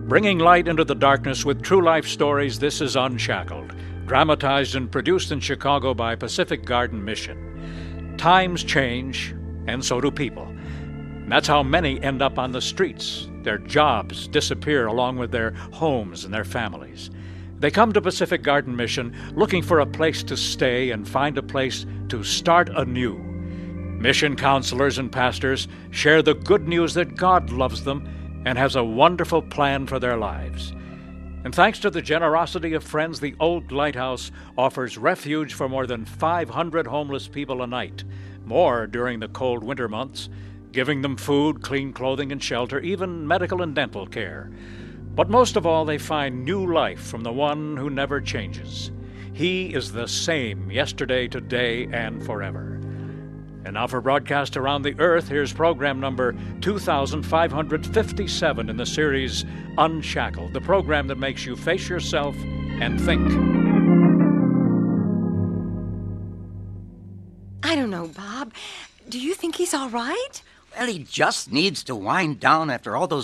Bringing light into the darkness with true life stories, this is Unshackled, dramatized and produced in Chicago by Pacific Garden Mission. Times change, and so do people. That's how many end up on the streets. Their jobs disappear along with their homes and their families. They come to Pacific Garden Mission looking for a place to stay and find a place to start anew. Mission counselors and pastors share the good news that God loves them and has a wonderful plan for their lives. And thanks to the generosity of friends, the Old Lighthouse offers refuge for more than 500 homeless people a night, more during the cold winter months, giving them food, clean clothing and shelter, even medical and dental care. But most of all, they find new life from the one who never changes. He is the same yesterday, today, and forever. And now for broadcast around the earth, here's program number 2557 in the series Unshackled, the program that makes you face yourself and think. I don't know, Bob. Do you think he's all right? Well, he just needs to wind down after all those